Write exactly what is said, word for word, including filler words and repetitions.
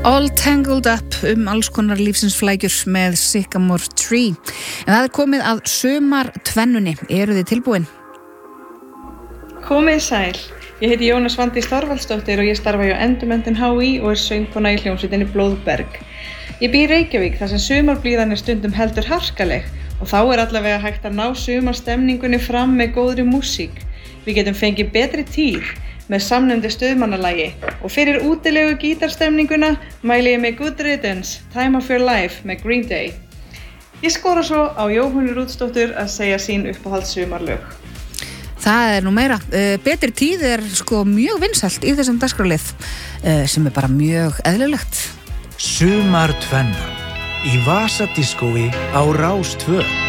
All Tangled Up um alls konar lífsins flækjur með Sycamore Tree. En það er komið að sumar tvennunni. Eru þið tilbúin? Komið sæl. Ég heiti Jóna Svandís Þorvaldsdóttir og ég starfa hjá Endurmenntun H I og er söngkona í hljómsveitinni Blóðberg. Ég bý í Reykjavík þar sem sumarblíðan er stundum heldur harkaleg og þá er allavega hægt að ná sumarstemningunni fram með góðri músík. Við getum fengið betri tíð með samnefndu stuðmannalagi og fyrir útilegu gítarstemninguna mæli ég með Good Riddance, Time of Your Life með Green Day. Ég skora svo á Jóhönnu Rútsdóttur að segja sín uppáhalds sumarlög. Það er nú meira. Uh, betri tíð er sko mjög vinsælt í þessum dagskrárlið uh, sem er bara mjög eðlilegt. Sumar tvenna í Vasadiskói á Rás tvö.